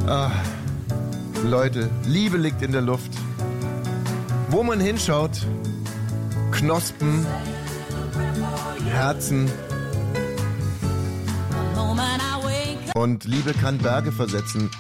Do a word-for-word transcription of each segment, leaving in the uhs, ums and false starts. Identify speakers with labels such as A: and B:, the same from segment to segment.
A: Ah, Leute, Liebe liegt in der Luft. Wo man hinschaut, Knospen, Herzen. Und Liebe kann Berge versetzen.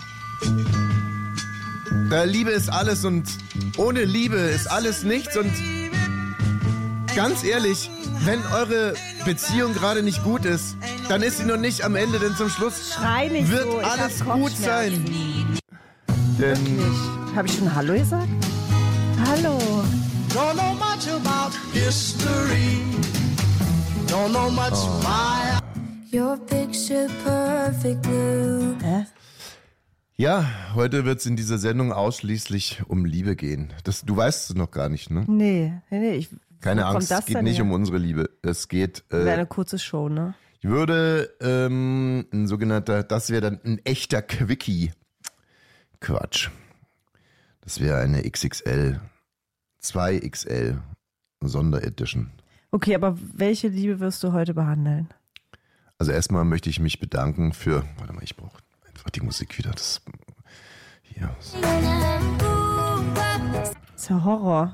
A: Äh, Liebe ist alles und ohne Liebe ist alles nichts. Und ganz ehrlich, wenn eure Beziehung gerade nicht gut ist, dann ist sie noch nicht am Ende, denn zum Schluss
B: Schrei nicht
A: wird
B: so, ich
A: alles
B: hab
A: gut sein. Denn
B: Wirklich? Habe ich schon Hallo gesagt? Hallo.
C: Don't know much about history. Don't know much
A: Oh.
C: my...
D: Your picture perfect blue.
B: Hä?
A: ja, heute wird es in dieser Sendung ausschließlich um Liebe gehen. Das, du weißt es noch gar nicht, ne?
B: Nee, nee, nee. Ich,
A: Keine
B: wo kommt
A: Angst,
B: das
A: es geht
B: denn
A: nicht
B: her?
A: um unsere Liebe. Es geht,
B: Wäre
A: äh,
B: eine kurze Show, ne?
A: ich würde, ähm, ein sogenannter, das wäre dann ein echter Quickie. Quatsch. Das wäre eine X X L, zwei X L Sonderedition.
B: Okay, aber welche Liebe wirst du heute behandeln?
A: Also erstmal möchte ich mich bedanken für, warte mal, ich brauche einfach die Musik wieder. Das, hier.
B: Das ist ja Horror.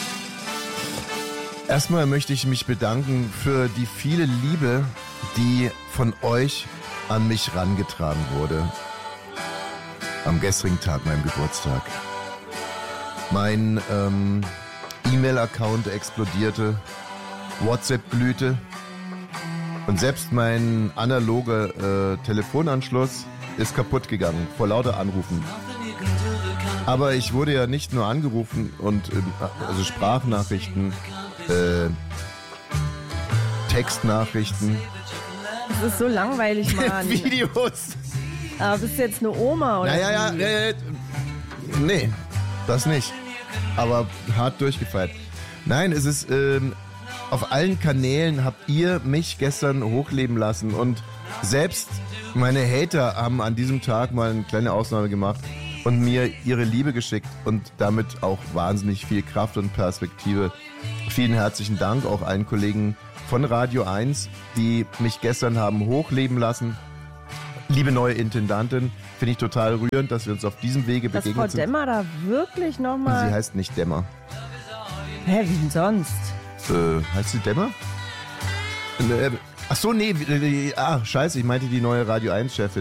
A: Erstmal möchte ich mich bedanken für die viele Liebe, die von euch an mich rangetragen wurde. Am gestrigen Tag, meinem Geburtstag. Mein ähm, E-Mail-Account explodierte, WhatsApp blühte und selbst mein analoger äh, Telefonanschluss ist kaputt gegangen vor lauter Anrufen. Aber ich wurde ja nicht nur angerufen und äh, also Sprachnachrichten, äh, Textnachrichten,
B: Das ist so langweilig, Mann.
A: Videos.
B: Aber bist du jetzt eine Oma oder?
A: Naja, ja,
B: wie?
A: äh, nee, das nicht. Aber hart durchgefeiert. Nein, es ist, ähm, auf allen Kanälen habt ihr mich gestern hochleben lassen und selbst meine Hater haben an diesem Tag mal eine kleine Ausnahme gemacht und mir ihre Liebe geschickt und damit auch wahnsinnig viel Kraft und Perspektive. Vielen herzlichen Dank auch allen Kollegen von Radio eins, die mich gestern haben hochleben lassen. Liebe neue Intendantin, finde ich total rührend, dass wir uns auf diesem Wege
B: Dass Frau
A: begegnet sind.
B: Dämmer da wirklich
A: Sie
B: nochmal...
A: heißt nicht Dämmer.
B: Hä, wie denn sonst?
A: Äh, heißt sie Dämmer? Äh, ach so, nee, äh, ah, scheiße, ich meinte die neue Radio eins Chefin.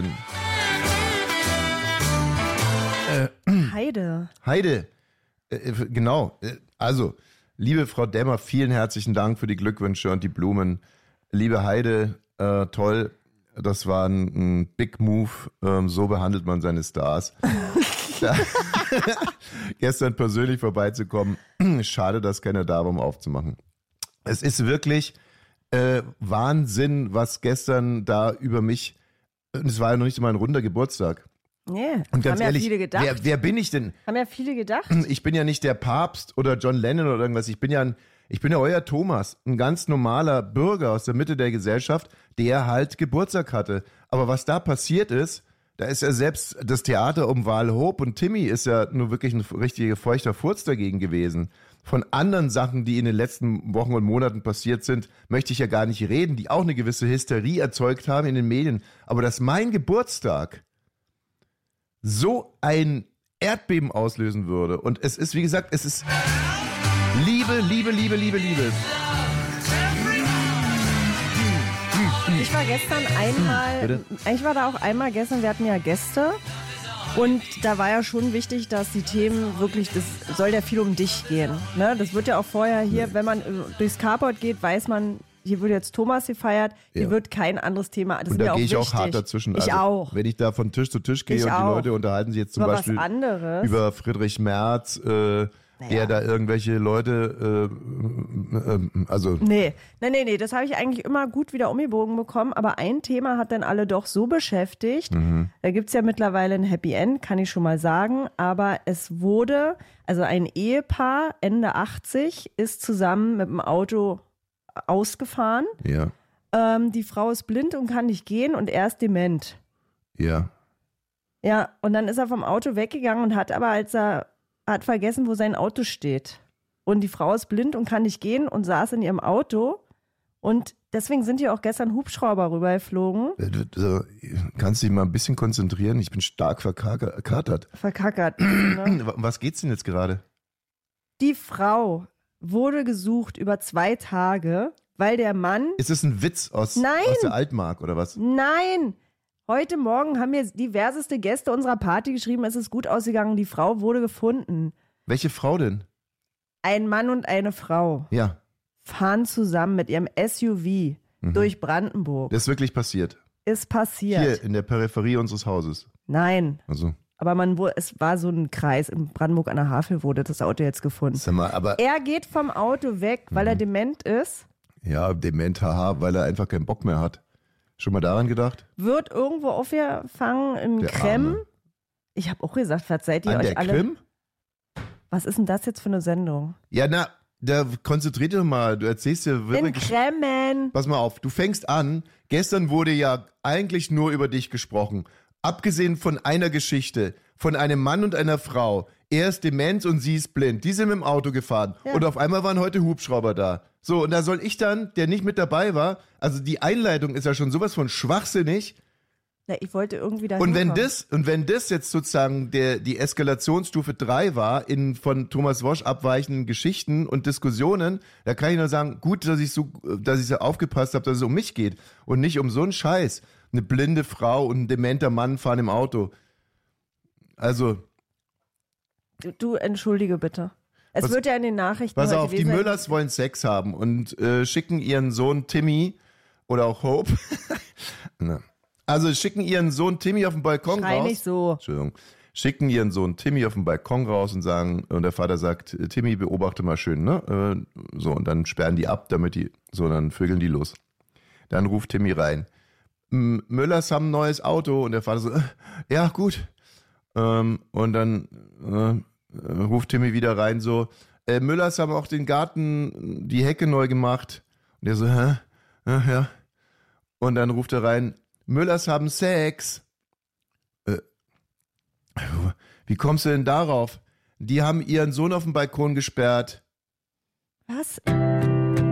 B: Heide.
A: Heide, äh, genau, äh, also, liebe Frau Dämmer, vielen herzlichen Dank für die Glückwünsche und die Blumen. Liebe Heide, äh, toll, das war ein, ein Big Move, ähm, so behandelt man seine Stars. Gestern persönlich vorbeizukommen, schade, dass keiner da war, um aufzumachen. Es ist wirklich äh, Wahnsinn, was gestern da über mich, es war ja noch nicht mal ein runder Geburtstag.
B: Nee,
A: Und ganz
B: haben
A: ehrlich,
B: ja viele gedacht.
A: wer, wer bin ich denn?
B: Haben ja viele gedacht.
A: Ich bin ja nicht der Papst oder John Lennon oder irgendwas. Ich bin ja ein, ich bin ja euer Thomas, ein ganz normaler Bürger aus der Mitte der Gesellschaft, der halt Geburtstag hatte. Aber was da passiert ist, da ist ja selbst das Theater um Val Hope und Timmy ist ja nur wirklich ein richtiger feuchter Furz dagegen gewesen. Von anderen Sachen, die in den letzten Wochen und Monaten passiert sind, möchte ich ja gar nicht reden, die auch eine gewisse Hysterie erzeugt haben in den Medien. Aber dass mein Geburtstag so ein Erdbeben auslösen würde. Und es ist, wie gesagt, es ist Liebe, Liebe, Liebe, Liebe, Liebe.
B: Ich war gestern einmal,
A: Bitte?
B: ich war da auch einmal gestern, wir hatten ja Gäste und da war ja schon wichtig, dass die Themen wirklich, das soll ja viel um dich gehen. Ne? Das wird ja auch vorher hier, wenn man durchs Carport geht, weiß man, hier wird jetzt Thomas gefeiert, hier
A: Ja.
B: wird kein anderes Thema. Das
A: Und
B: ist mir
A: da
B: auch
A: gehe ich
B: wichtig.
A: auch hart dazwischen.
B: Ich
A: also,
B: auch.
A: Wenn ich da von Tisch zu Tisch gehe
B: Ich
A: und die
B: auch.
A: Leute unterhalten sich jetzt zum
B: Über
A: Beispiel
B: was anderes.
A: über Friedrich Merz, äh, der da irgendwelche Leute, äh, äh, also
B: Nee, nee, nee, nee, das habe ich eigentlich immer gut wieder umgebogen bekommen, aber ein Thema hat dann alle doch so beschäftigt.
A: Mhm.
B: Da gibt es ja mittlerweile ein Happy End, kann ich schon mal sagen, aber es wurde, also ein Ehepaar, Ende achtzig, ist zusammen mit dem Auto ausgefahren.
A: ja,
B: Ähm, die Frau ist blind und kann nicht gehen und er ist dement.
A: ja.
B: Ja, und dann ist er vom Auto weggegangen und hat aber, als er hat vergessen, wo sein Auto steht. Und die Frau ist blind und kann nicht gehen und saß in ihrem Auto Und deswegen sind hier auch gestern Hubschrauber rübergeflogen.
A: Äh, du- du- Kannst du dich mal ein bisschen konzentrieren? Ich bin stark verkatert.
B: Verkackert. Ne?
A: Um was geht's denn jetzt gerade?
B: Die Frau wurde gesucht über zwei Tage, weil der Mann...
A: Ist es ein Witz aus,
B: Nein.
A: aus der Altmark oder was?
B: Nein! Heute Morgen haben mir diverseste Gäste unserer Party geschrieben, es ist gut ausgegangen, die Frau wurde gefunden.
A: Welche Frau denn?
B: Ein Mann und eine Frau
A: Ja,
B: fahren zusammen mit ihrem S U V durch Brandenburg.
A: das ist wirklich passiert.
B: Ist passiert.
A: Hier in der Peripherie unseres Hauses.
B: Nein,
A: Also,
B: aber man, wo- es war so ein Kreis. In Brandenburg an der Havel wurde das Auto jetzt gefunden.
A: sag mal, aber
B: Er geht vom Auto weg, weil er dement ist,
A: ja, dement, haha, weil er einfach keinen Bock mehr hat. Schon mal daran gedacht?
B: wird irgendwo aufgefangen in
A: Der
B: Krem.
A: Arme.
B: Ich habe auch gesagt, was seid ihr
A: An
B: euch
A: der
B: alle...
A: Krim?
B: Was ist denn das jetzt für eine Sendung?
A: Ja, na, da konzentrier dich doch mal. Du erzählst dir
B: In
A: wirklich.
B: Kremmen.
A: Pass mal auf, du fängst an. Gestern wurde ja eigentlich nur über dich gesprochen. Abgesehen von einer Geschichte, von einem Mann und einer Frau. Er ist dement und sie ist blind. Die sind mit dem Auto gefahren.
B: Ja.
A: Und auf einmal waren heute Hubschrauber da. So, und da soll ich dann, der nicht mit dabei war, also die Einleitung ist ja schon sowas von schwachsinnig.
B: Na, ich wollte irgendwie da
A: Und wenn
B: hinkommen.
A: das, und wenn das jetzt sozusagen der, die Eskalationsstufe drei war in von Thomas Wosch abweichenden Geschichten und Diskussionen, da kann ich nur sagen, gut, dass ich so, dass ich so aufgepasst habe, dass es um mich geht und nicht um so einen Scheiß. Eine blinde Frau und ein dementer Mann fahren im Auto. Also,
B: Du, du entschuldige bitte. Es
A: Pass-
B: wird ja in den Nachrichten
A: pass
B: heute
A: auf, die
B: gewesen sein.
A: Müllers wollen Sex haben und äh, schicken ihren Sohn Timmy oder auch Hope. Na. Also schicken ihren Sohn Timmy auf den Balkon
B: Schrei
A: raus.
B: nicht so.
A: Entschuldigung. Schicken ihren Sohn Timmy auf den Balkon raus und sagen, und der Vater sagt, Timmy, beobachte mal schön, ne? Äh, So, und dann sperren die ab, damit die, so, dann vögeln die los. Dann ruft Timmy rein. M- Müllers haben ein neues Auto und der Vater so, äh, ja, gut. Ähm, und dann äh, äh, ruft Timmy wieder rein, so, äh, Müllers haben auch den Garten, die Hecke neu gemacht. Und der so, hä? Ja, ja. Und dann ruft er rein, Müllers haben Sex. Äh, wie kommst du denn darauf? Die haben ihren Sohn auf den Balkon gesperrt.
B: Was?